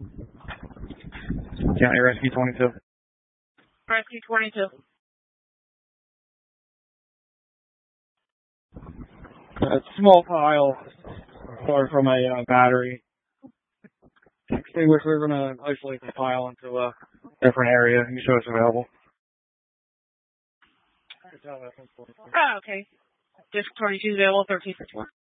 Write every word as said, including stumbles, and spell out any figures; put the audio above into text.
County Rescue twenty-two. Rescue twenty-two. A small pile far from a uh, battery extinguisher. We're going to isolate the pile into a different area. You can show us available. Oh, okay. District twenty-two available, thirteen fifty-one.